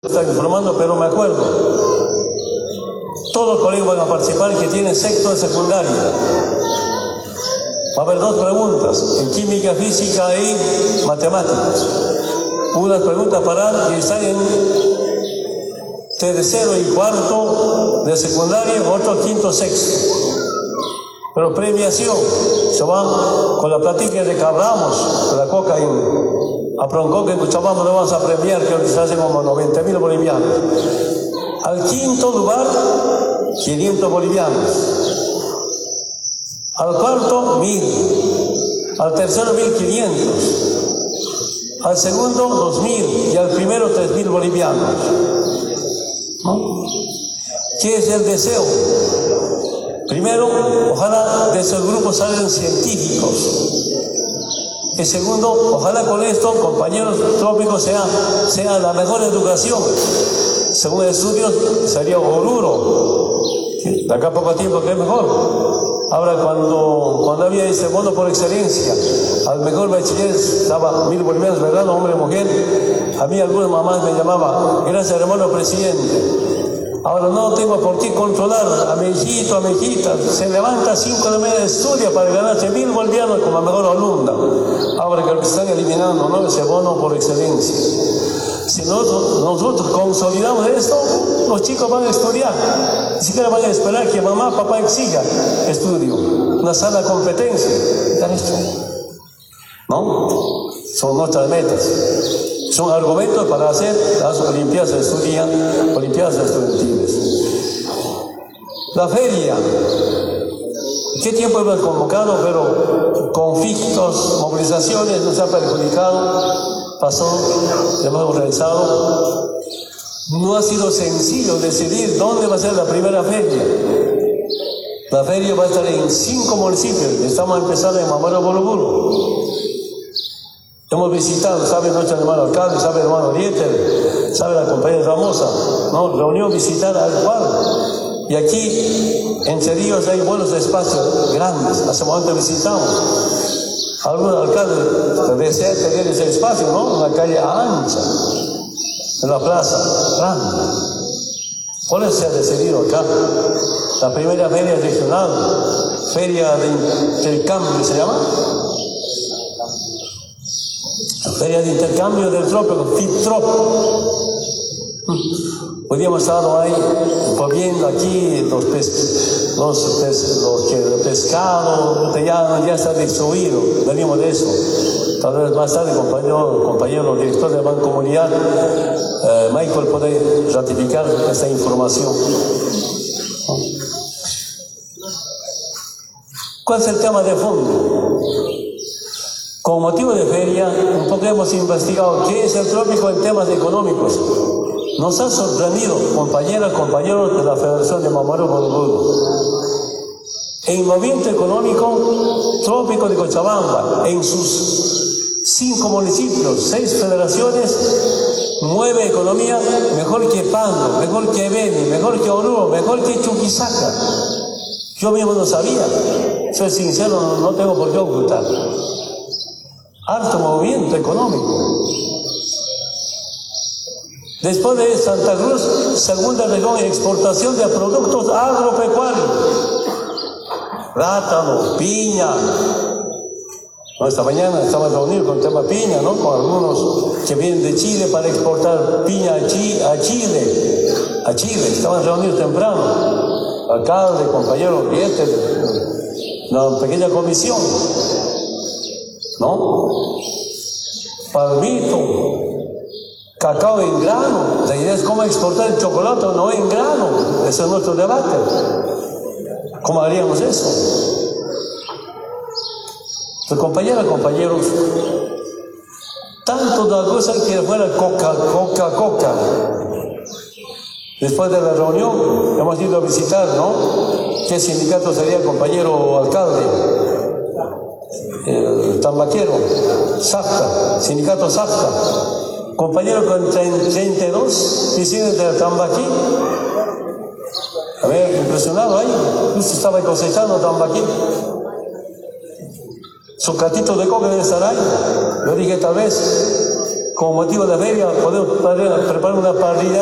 están informando, pero me acuerdo. Todos los colegios van a participar que tienen sexto de secundaria. Va a haber dos preguntas, en química, física y matemáticas. Unas preguntas para que están en tercero y cuarto de secundaria, otro quinto, sexto. Pero premiación, se van con la plática de que hablamos de la coca a Proncoca, en Cochabamba lo vamos a premiar, creo que se hacen como 90.000 bolivianos. Al quinto lugar, 500 bolivianos. Al cuarto, 1.000. Al tercero, 1.500. Al segundo, 2.000. Y al primero, 3.000 bolivianos. ¿No? ¿Qué es el deseo? Primero, ojalá de esos grupos salgan científicos. Y segundo, ojalá con esto, compañeros trópicos, sea la mejor educación. Según estudios, sería Oruro. De acá a poco tiempo que es mejor. Ahora, cuando había ese bono por excelencia, al mejor bachiller daba 1.000 bolivianos, ¿verdad? Hombre, mujer. A mí algunas mamás me llamaban, gracias hermano presidente. Ahora no tengo por qué controlar a mi hijito, a mi hijita. Se levanta 5 de la mañana, estudia para ganarse 1.000 bolivianos como la mejor alumna. Ahora que están eliminando, ¿no?, ese bono por excelencia. Si nosotros consolidamos esto, los chicos van a estudiar. Ni siquiera van a esperar que mamá, papá exija estudio. Una sana competencia. ¿No? Son nuestras metas. Son argumentos para hacer las olimpiadas estudiantiles. La feria. ¿Qué tiempo hemos convocado? Pero conflictos, movilizaciones nos ha perjudicado. Pasó, hemos realizado. No ha sido sencillo decidir dónde va a ser la primera feria. La feria va a estar en 5 municipios. Estamos empezando en Mamaro Boloburo. Hemos visitado, sabe nuestro hermano alcalde, sabe el hermano Dieter, sabe la compañera Ramosa, ¿no? Reunió visitar al cual. Y aquí, entre ríos, hay buenos espacios grandes. Hace un momento visitamos. Algún alcalde desea tener ese espacio, ¿no? Una calle ancha, en la plaza, grande. ¿Cuál se ha decidido acá? La primera feria regional, feria de intercambio, ¿se llama? Feria de intercambio del trópico, FITROP. Hoy hemos estado ahí, viendo aquí los pescados, ya está destruido, venimos de eso. Tal vez más tarde, compañero director de Bancomunidad, Michael, puede ratificar esta información. ¿Cuál es el tema de fondo? Con motivo de feria, un poco hemos investigado qué es el trópico en temas económicos. Nos ha sorprendido, compañeros de la Federación de Mamaro Boloburo. En movimiento económico, trópico de Cochabamba, en sus 5 municipios, 6 federaciones, mueve economía mejor que Pando, mejor que Beni, mejor que Oruro, mejor que Chuquisaca. Yo mismo no sabía. Soy sincero, no tengo por qué ocultar. Alto movimiento económico. Después de Santa Cruz, segunda región en exportación de productos agropecuarios. Plátano, piña. No, esta mañana estamos reunidos con el tema piña, ¿no? Con algunos que vienen de Chile para exportar piña a Chile. Estaban reunidos temprano. Alcalde, compañero Dieter, una pequeña comisión. ¿No? Palmito, cacao en grano. La idea es cómo exportar el chocolate, no en grano. Ese es nuestro debate. ¿Cómo haríamos eso? Pues, compañeros, tanto la cosa que fuera coca. Después de la reunión, hemos ido a visitar, ¿no? ¿Qué sindicato sería, compañero alcalde? El tambaquero, SAFTA, sindicato SAFTA, compañero con 32 oficinas del tambaquí. A ver, impresionado ahí, usted estaba cosechando tambaquí. Su catito de coca debe estar ahí. Yo dije, tal vez, como motivo de la feria podemos preparar una parrilla